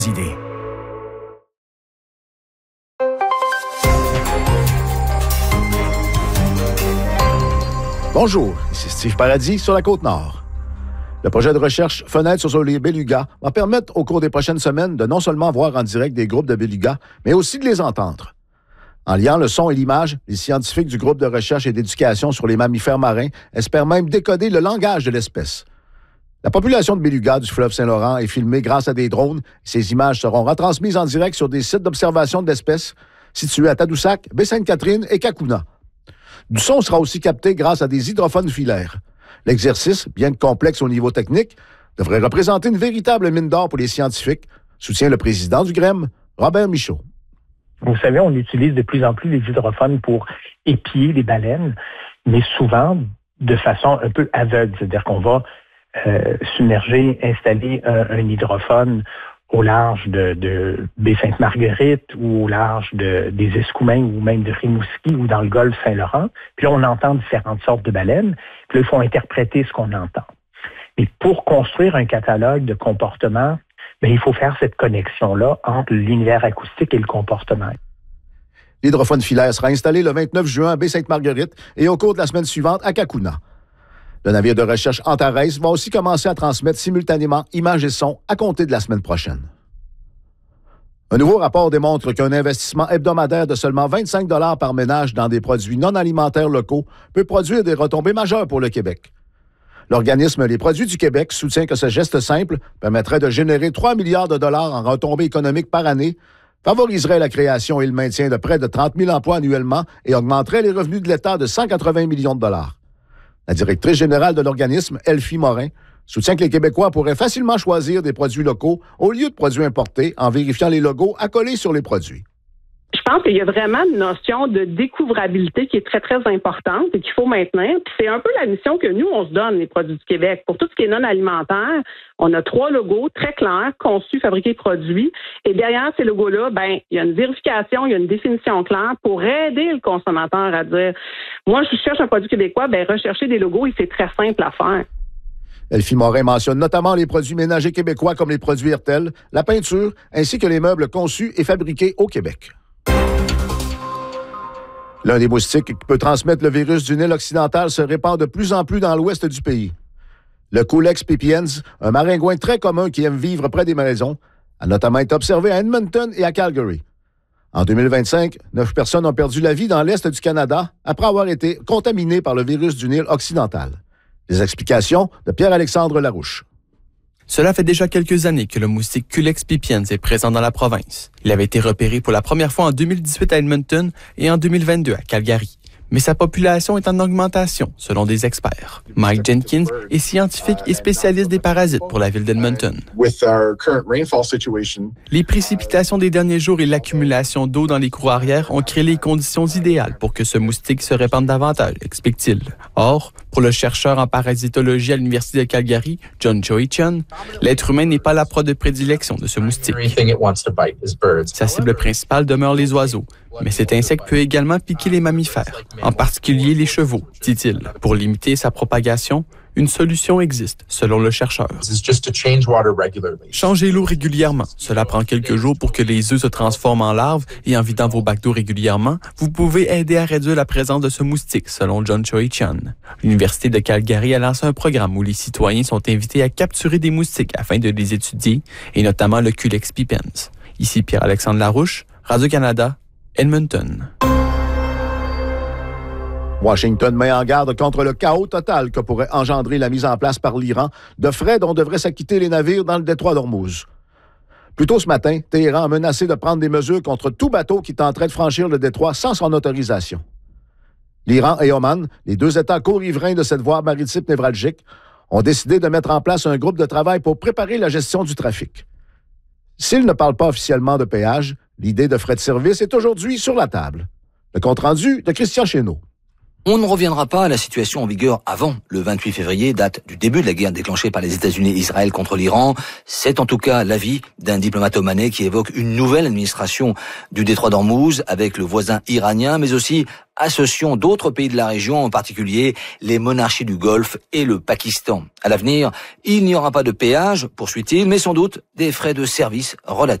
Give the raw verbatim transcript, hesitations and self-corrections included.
idées. Bonjour, ici Steve Paradis sur la Côte-Nord. Le projet de recherche Fenêtre sur les belugas va permettre au cours des prochaines semaines de non seulement voir en direct des groupes de belugas, mais aussi de les entendre. En liant le son et l'image, les scientifiques du groupe de recherche et d'éducation sur les mammifères marins espèrent même décoder le langage de l'espèce. La population de belugas du fleuve Saint-Laurent est filmée grâce à des drones. Ces images seront retransmises en direct sur des sites d'observation de l'espèce situés à Tadoussac, Baie-Sainte-Catherine et Cacouna. Du son sera aussi capté grâce à des hydrophones filaires. L'exercice, bien que complexe au niveau technique, devrait représenter une véritable mine d'or pour les scientifiques, soutient le président du G R E M, Robert Michaud. Vous savez, on utilise de plus en plus les hydrophones pour épier les baleines, mais souvent de façon un peu aveugle. C'est-à-dire qu'on va euh, submerger, installer un, un hydrophone au large de, de Baie-Sainte-Marguerite ou au large de, des Escoumins ou même de Rimouski ou dans le golfe Saint-Laurent. Puis là, on entend différentes sortes de baleines. Puis là, il faut interpréter ce qu'on entend. Mais pour construire un catalogue de comportements, bien, il faut faire cette connexion-là entre l'univers acoustique et le comportement. L'hydrophone filaire sera installé le vingt-neuf juin à Baie-Sainte-Marguerite et au cours de la semaine suivante à Cacouna. Le navire de recherche Antares va aussi commencer à transmettre simultanément images et sons à compter de la semaine prochaine. Un nouveau rapport démontre qu'un investissement hebdomadaire de seulement vingt-cinq dollars par ménage dans des produits non alimentaires locaux peut produire des retombées majeures pour le Québec. L'organisme Les Produits du Québec soutient que ce geste simple permettrait de générer trois milliards de dollars en retombées économiques par année, favoriserait la création et le maintien de près de trente mille emplois annuellement et augmenterait les revenus de l'État de cent quatre-vingts millions de dollars. La directrice générale de l'organisme, Elfie Morin, soutient que les Québécois pourraient facilement choisir des produits locaux au lieu de produits importés en vérifiant les logos accolés sur les produits. Je pense qu'il y a vraiment une notion de découvrabilité qui est très, très importante et qu'il faut maintenir. Puis c'est un peu la mission que nous, on se donne, les Produits du Québec. Pour tout ce qui est non alimentaire, on a trois logos très clairs, conçus, fabriqués, produits. Et derrière ces logos-là, ben, il y a une vérification, il y a une définition claire pour aider le consommateur à dire, moi, je cherche un produit québécois, ben, rechercher des logos et c'est très simple à faire. Elfie Morin mentionne notamment les produits ménagers québécois comme les produits Hertel, la peinture, ainsi que les meubles conçus et fabriqués au Québec. L'un des moustiques qui peut transmettre le virus du Nil occidental se répand de plus en plus dans l'ouest du pays. Le Culex pipiens, un maringouin très commun qui aime vivre près des maisons, a notamment été observé à Edmonton et à Calgary. En deux mille vingt-cinq, neuf personnes ont perdu la vie dans l'est du Canada après avoir été contaminées par le virus du Nil occidental. Les explications de Pierre-Alexandre Larouche. Cela fait déjà quelques années que le moustique Culex pipiens est présent dans la province. Il avait été repéré pour la première fois en deux mille dix-huit à Edmonton et en deux mille vingt-deux à Calgary. Mais sa population est en augmentation, selon des experts. Mike Jenkins est scientifique et spécialiste des parasites pour la ville d'Edmonton. Les précipitations des derniers jours et l'accumulation d'eau dans les cours arrière ont créé les conditions idéales pour que ce moustique se répande davantage, explique-t-il. Or, pour le chercheur en parasitologie à l'Université de Calgary, John Choi-Chun, l'être humain n'est pas la proie de prédilection de ce moustique. Sa cible principale demeure les oiseaux, mais cet insecte peut également piquer les mammifères, en particulier les chevaux, dit-il. Pour limiter sa propagation, une solution existe, selon le chercheur. Changez l'eau régulièrement. Cela prend quelques jours pour que les œufs se transforment en larves et en vidant vos bacs d'eau régulièrement, vous pouvez aider à réduire la présence de ce moustique, selon John Choi-Chun. L'Université de Calgary a lancé un programme où les citoyens sont invités à capturer des moustiques afin de les étudier, et notamment le Culex pipiens. Ici Pierre-Alexandre Larouche, Radio-Canada, Edmonton. Washington met en garde contre le chaos total que pourrait engendrer la mise en place par l'Iran de frais dont devraient s'acquitter les navires dans le détroit d'Ormuz. Plus tôt ce matin, Téhéran a menacé de prendre des mesures contre tout bateau qui tenterait de franchir le détroit sans son autorisation. L'Iran et Oman, les deux États co-riverains de cette voie maritime névralgique, ont décidé de mettre en place un groupe de travail pour préparer la gestion du trafic. S'ils ne parlent pas officiellement de péage, l'idée de frais de service est aujourd'hui sur la table. Le compte-rendu de Christian Chéneau. On ne reviendra pas à la situation en vigueur avant le vingt-huit février, date du début de la guerre déclenchée par les États-Unis et Israël contre l'Iran. C'est en tout cas l'avis d'un diplomate omanais qui évoque une nouvelle administration du détroit d'Ormuz avec le voisin iranien, mais aussi associant d'autres pays de la région, en particulier les monarchies du Golfe et le Pakistan. À l'avenir, il n'y aura pas de péage, poursuit-il, mais sans doute des frais de service relatifs.